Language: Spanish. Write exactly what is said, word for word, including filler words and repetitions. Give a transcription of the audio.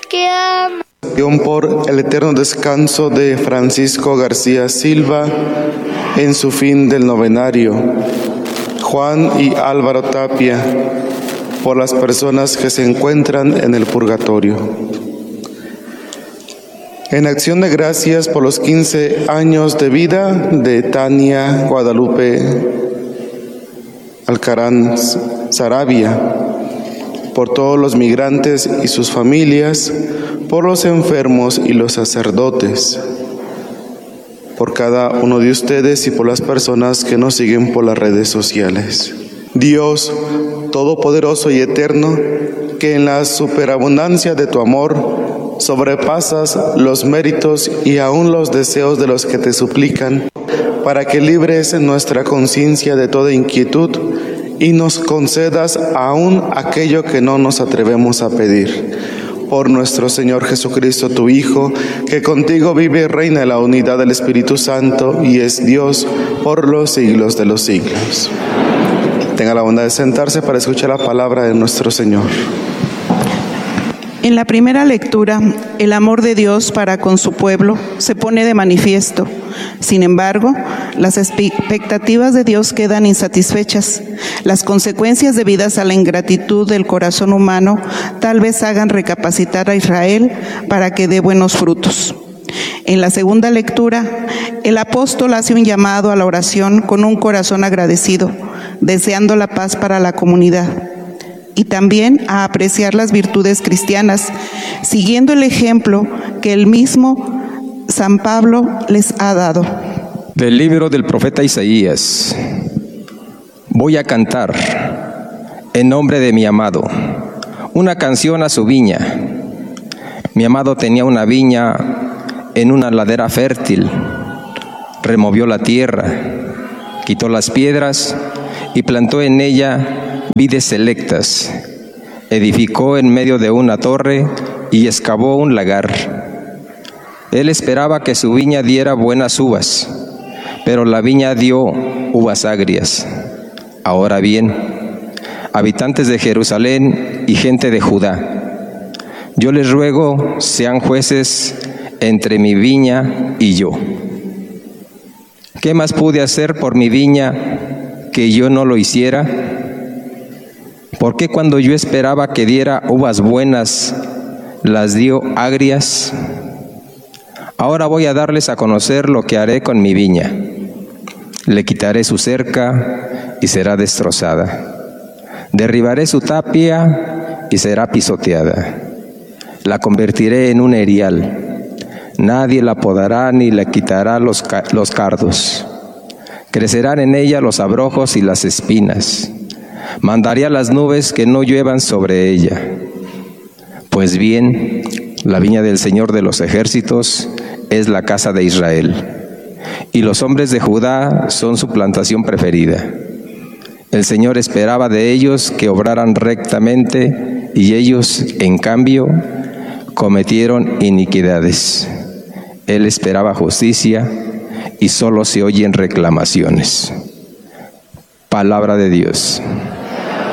que ama. Por el eterno descanso de Francisco García Silva en su fin del novenario. Juan y Álvaro Tapia, por las personas que se encuentran en el purgatorio. En acción de gracias por los quince años de vida de Tania Guadalupe Alcarán Sarabia, por todos los migrantes y sus familias, por los enfermos y los sacerdotes, por cada uno de ustedes y por las personas que nos siguen por las redes sociales. Dios Todopoderoso y Eterno, que en la superabundancia de tu amor sobrepasas los méritos y aún los deseos de los que te suplican, para que libres nuestra conciencia de toda inquietud y nos concedas aún aquello que no nos atrevemos a pedir. Por nuestro Señor Jesucristo, tu Hijo, que contigo vive y reina en la unidad del Espíritu Santo y es Dios por los siglos de los siglos. Tenga la bondad de sentarse para escuchar la palabra de nuestro Señor. En la primera lectura, el amor de Dios para con su pueblo se pone de manifiesto. Sin embargo, las expectativas de Dios quedan insatisfechas. Las consecuencias debidas a la ingratitud del corazón humano tal vez hagan recapacitar a Israel para que dé buenos frutos. En la segunda lectura, el apóstol hace un llamado a la oración con un corazón agradecido, deseando la paz para la comunidad, y también a apreciar las virtudes cristianas, siguiendo el ejemplo que el mismo San Pablo les ha dado. Del libro del profeta Isaías. Voy a cantar en nombre de mi amado una canción a su viña. Mi amado tenía una viña en una ladera fértil. Removió la tierra, quitó las piedras y plantó en ella vides selectas. Edificó en medio de una torre y excavó un lagar. Él esperaba que su viña diera buenas uvas, pero la viña dio uvas agrias. Ahora bien, habitantes de Jerusalén y gente de Judá, yo les ruego sean jueces entre mi viña y yo. ¿Qué más pude hacer por mi viña que yo no lo hiciera? ¿Por qué cuando yo esperaba que diera uvas buenas, las dio agrias? Ahora voy a darles a conocer lo que haré con mi viña. Le quitaré su cerca y será destrozada. Derribaré su tapia y será pisoteada. La convertiré en un erial. Nadie la podará ni le quitará los, ca- los cardos. Crecerán en ella los abrojos y las espinas. Mandaré a las nubes que no lluevan sobre ella. Pues bien, la viña del Señor de los ejércitos es la casa de Israel, y los hombres de Judá son su plantación preferida. El Señor esperaba de ellos que obraran rectamente, y ellos, en cambio, cometieron iniquidades. Él esperaba justicia, y solo se oyen reclamaciones. Palabra de Dios.